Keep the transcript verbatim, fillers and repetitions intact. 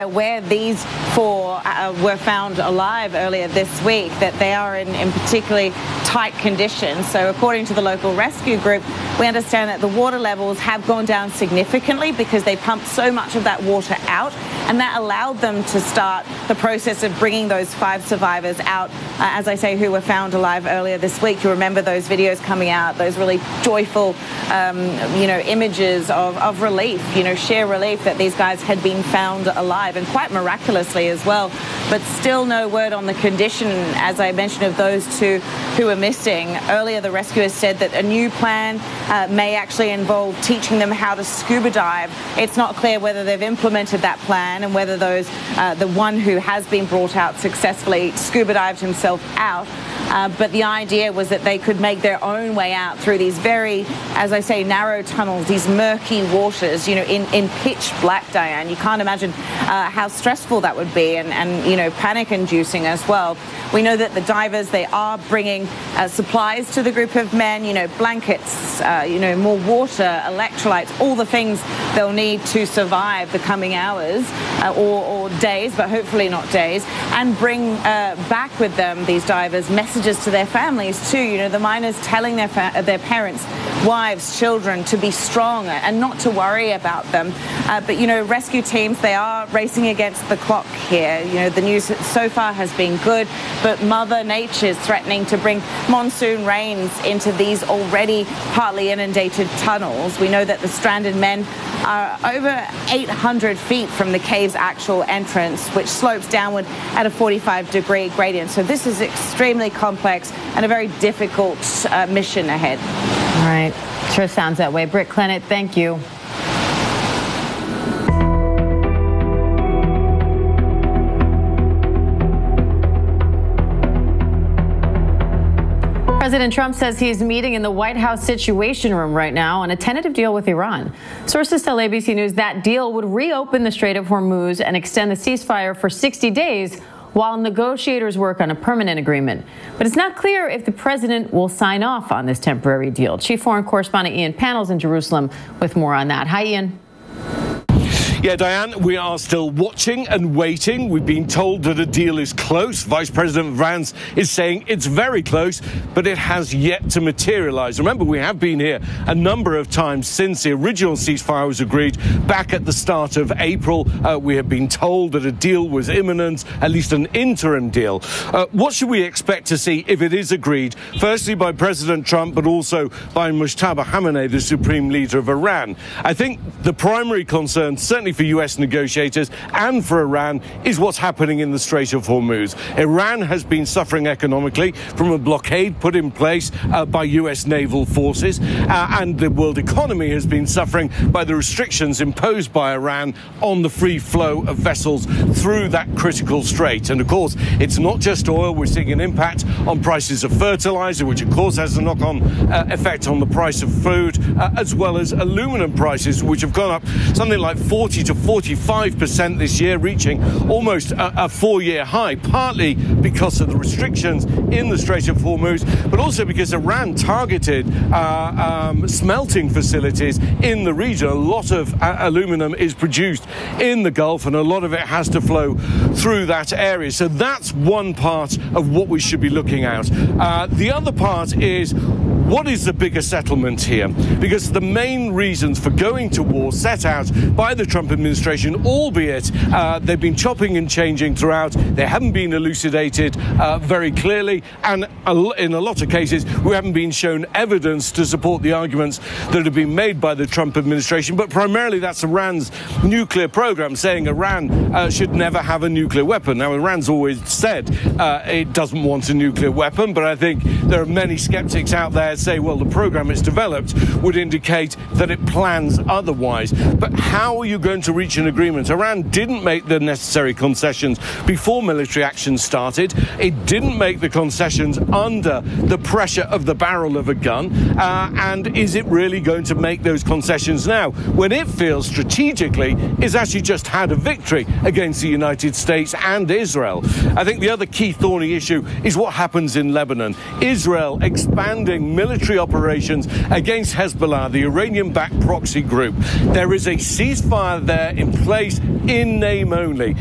Where these four uh, were found alive earlier this week, that they are in, in particularly tight conditions. So according to the local rescue group, we understand that the water levels have gone down significantly because they pumped so much of that water out, and that allowed them to start the process of bringing those five survivors out, uh, as I say, who were found alive earlier this week. You remember those videos coming out, those really joyful, um, you know, images of, of relief, you know, sheer relief that these guys had been found alive, and quite miraculously as well. But still no word on the condition, as I mentioned, of those two who are missing. Earlier, the rescuers said that a new plan uh, may actually involve teaching them how to scuba dive. It's not clear whether they've implemented that plan and whether those, uh, the one who has been brought out successfully scuba dived himself out. Uh, but the idea was that they could make their own way out through these very, as I say, narrow tunnels, these murky waters, you know, in, in pitch black, Diane. You can't imagine uh, how stressful that would be, and, and, you know, panic-inducing as well. We know that the divers, they are bringing uh, supplies to the group of men, you know, blankets, uh, you know, more water, electrolytes, all the things they'll need to survive the coming hours uh, or, or days, but hopefully not days, and bring uh, back with them, these divers, messages to their families too. You know, the miners telling their fa their parents, wives, children to be strong and not to worry about them. Uh, but, you know, rescue teams, they are racing against the clock here. You know, the news so far has been good, but Mother Nature is threatening to bring monsoon rains into these already partly inundated tunnels. We know that the stranded men are over eight hundred feet from the cave's actual entrance, which slopes downward at a forty-five degree gradient. So this is extremely complex and a very difficult uh, mission ahead. All right. Sure sounds that way. Britt Clennett, thank you. President Trump says he's meeting in the White House Situation Room right now on a tentative deal with Iran. Sources tell A B C News that deal would reopen the Strait of Hormuz and extend the ceasefire for sixty days while negotiators work on a permanent agreement. But it's not clear if the president will sign off on this temporary deal. Chief Foreign Correspondent Ian Pannell's in Jerusalem with more on that. Hi, Ian. Yeah, Diane, we are still watching and waiting. We've been told that a deal is close. Vice President Vance is saying it's very close, but it has yet to materialize. Remember, we have been here a number of times since the original ceasefire was agreed back at the start of April. Uh, we have been told that a deal was imminent, at least an interim deal. Uh, what should we expect to see if it is agreed? Firstly, by President Trump, but also by Mujtaba Khamenei, the supreme leader of Iran. I think the primary concern, certainly for U S negotiators and for Iran, is what's happening in the Strait of Hormuz. Iran has been suffering economically from a blockade put in place uh, by U S naval forces, uh, and the world economy has been suffering by the restrictions imposed by Iran on the free flow of vessels through that critical strait. And of course, it's not just oil. We're seeing an impact on prices of fertilizer, which of course has a knock-on uh, effect on the price of food, uh, as well as aluminum prices, which have gone up something like forty to forty-five percent this year, reaching almost a, a four-year high, partly because of the restrictions in the Strait of Hormuz, but also because Iran targeted uh, um, smelting facilities in the region. A lot of uh, aluminum is produced in the Gulf, and a lot of it has to flow through that area. So that's one part of what we should be looking at. Uh, the other part is, what is the bigger settlement here? Because the main reasons for going to war set out by the Trump administration, albeit uh, they've been chopping and changing throughout, they haven't been elucidated uh, very clearly, and in a lot of cases we haven't been shown evidence to support the arguments that have been made by the Trump administration. But primarily that's Iran's nuclear program, saying Iran uh, should never have a nuclear weapon. Now, Iran's always said uh, it doesn't want a nuclear weapon, but I think there are many skeptics out there say, well, the program it's developed would indicate that it plans otherwise. But how are you going to reach an agreement? Iran didn't make the necessary concessions before military action started. It didn't make the concessions under the pressure of the barrel of a gun. Uh, and is it really going to make those concessions now, when it feels strategically it's actually just had a victory against the United States and Israel? I think the other key thorny issue is what happens in Lebanon. Israel expanding military operations against Hezbollah, the Iranian-backed proxy group. There is a ceasefire there in place in name only.